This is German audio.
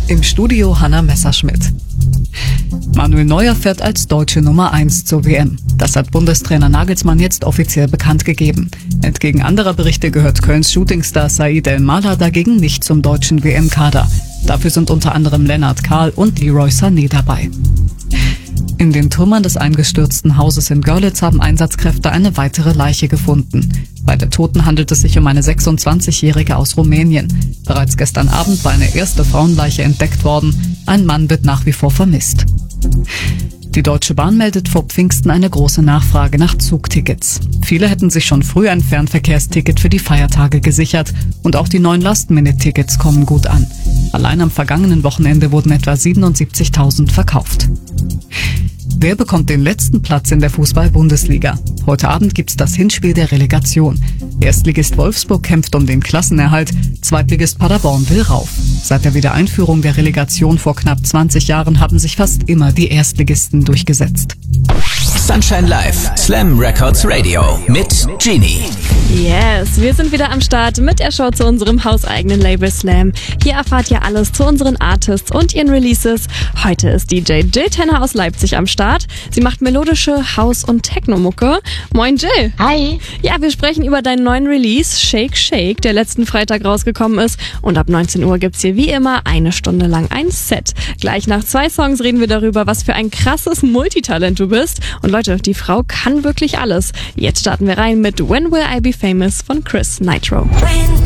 Im Studio Hanna Messerschmidt. Manuel Neuer fährt als deutsche Nummer 1 zur WM. Das hat Bundestrainer Nagelsmann jetzt offiziell bekannt gegeben. Entgegen anderer Berichte gehört Kölns Shootingstar Said El-Mala dagegen nicht zum deutschen WM-Kader. Dafür sind unter anderem Lennart Kahl und Leroy Sané dabei. In den Trümmern des eingestürzten Hauses in Görlitz haben Einsatzkräfte eine weitere Leiche gefunden. Bei der Toten handelt es sich um eine 26-Jährige aus Rumänien. Bereits gestern Abend war eine erste Frauenleiche entdeckt worden. Ein Mann wird nach wie vor vermisst. Die Deutsche Bahn meldet vor Pfingsten eine große Nachfrage nach Zugtickets. Viele hätten sich schon früh ein Fernverkehrsticket für die Feiertage gesichert und auch die neuen Last-Minute-Tickets kommen gut an. Allein am vergangenen Wochenende wurden etwa 77.000 verkauft. Wer bekommt den letzten Platz in der Fußball-Bundesliga? Heute Abend gibt's das Hinspiel der Relegation. Erstligist Wolfsburg kämpft um den Klassenerhalt, Zweitligist Paderborn will rauf. Seit der Wiedereinführung der Relegation vor knapp 20 Jahren haben sich fast immer die Erstligisten durchgesetzt. Sunshine Live, Slam Records Radio mit Genie. Yes, wir sind wieder am Start mit der Show zu unserem hauseigenen Label Slam. Hier erfahrt ihr alles zu unseren Artists und ihren Releases. Heute ist DJ Jill Tenner aus Leipzig am Start. Sie macht melodische House- und Techno-Mucke. Moin Jill. Hi. Ja, wir sprechen über deinen neuen Release, Shake Shake, der letzten Freitag rausgekommen ist. Und ab 19 Uhr gibt's hier wie immer eine Stunde lang ein Set. Gleich nach 2 Songs reden wir darüber, was für ein krasses Multitalent du bist. Und Leute, die Frau kann wirklich alles. Jetzt starten wir rein mit When Will I Be Famous von Chris Nitro.